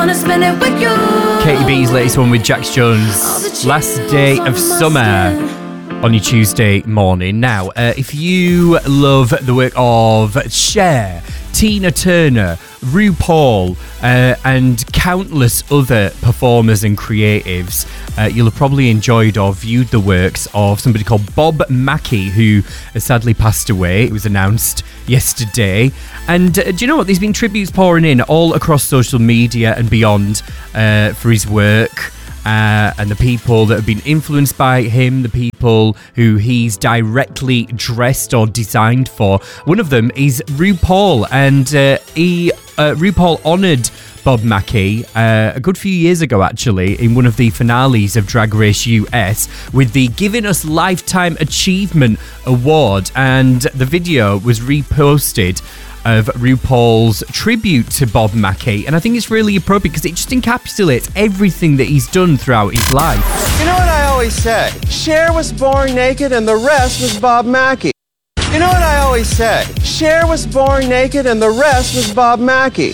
Wanna spend it with you. Katie B's latest one with Jax Jones. Last day of summer on your Tuesday morning. Now, if you love the work of Cher, Tina Turner, RuPaul, and countless other performers and creatives, you'll have probably enjoyed or viewed the works of somebody called Bob Mackie, who has sadly passed away. It was announced yesterday. And do you know what? There's been tributes pouring in all across social media and beyond for his work. And the people that have been influenced by him, the people who he's directly dressed or designed for. One of them is RuPaul, and RuPaul honoured Bob Mackie a good few years ago, actually, in one of the finales of Drag Race US with the Giving Us Lifetime Achievement Award, and the video was reposted of RuPaul's tribute to Bob Mackie, and I think it's really appropriate because it just encapsulates everything that he's done throughout his life. You know what I always say? Cher was born naked and the rest was Bob Mackie. You know what I always say? Cher was born naked and the rest was Bob Mackie.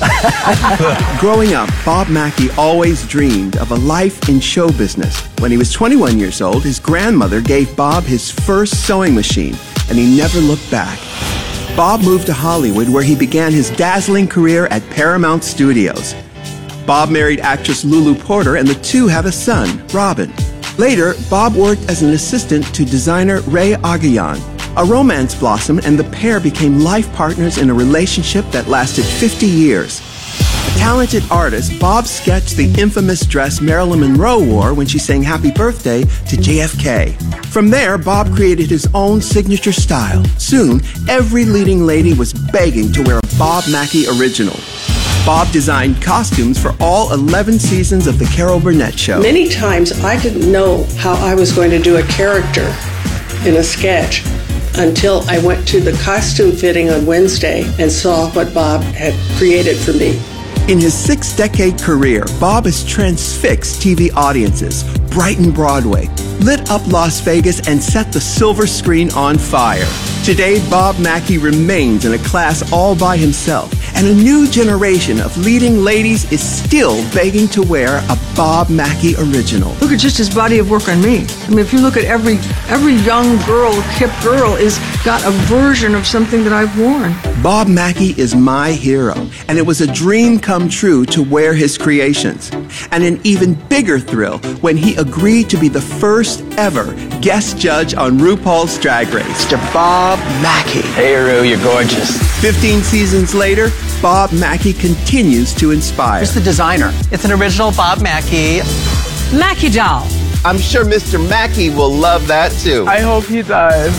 Growing up, Bob Mackie always dreamed of a life in show business. When he was 21 years old, his grandmother gave Bob his first sewing machine, and he never looked back. Bob moved to Hollywood, where he began his dazzling career at Paramount Studios. Bob married actress Lulu Porter, and the two had a son, Robin. Later, Bob worked as an assistant to designer Ray Aghayan. A romance blossomed, and the pair became life partners in a relationship that lasted 50 years. A talented artist, Bob sketched the infamous dress Marilyn Monroe wore when she sang Happy Birthday to JFK. From there, Bob created his own signature style. Soon, every leading lady was begging to wear a Bob Mackie original. Bob designed costumes for all 11 seasons of The Carol Burnett Show. Many times I didn't know how I was going to do a character in a sketch until I went to the costume fitting on Wednesday and saw what Bob had created for me. In his 6-decade career, Bob has transfixed TV audiences, brightened Broadway, lit up Las Vegas, and set the silver screen on fire. Today, Bob Mackie remains in a class all by himself, and a new generation of leading ladies is still begging to wear a Bob Mackie original. Look at just his body of work on me. I mean, if you look at every young girl, hip girl, is got a version of something that I've worn. Bob Mackie is my hero, and it was a dream come true to wear his creations. And an even bigger thrill when he agreed to be the first ever guest judge on RuPaul's Drag Race. Mr. Bob Mackie. Hey, Ru, you're gorgeous. 15 seasons later, Bob Mackie continues to inspire. Who's the designer? It's an original Bob Mackie. Mackie doll. I'm sure Mr. Mackie will love that too. I hope he does.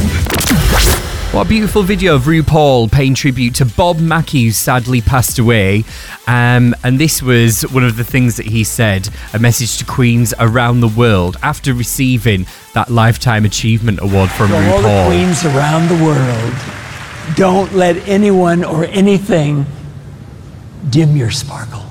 What a beautiful video of RuPaul paying tribute to Bob Mackie, who sadly passed away. And this was one of the things that he said, a message to queens around the world after receiving that Lifetime Achievement Award from RuPaul. All the queens around the world, don't let anyone or anything dim your sparkle.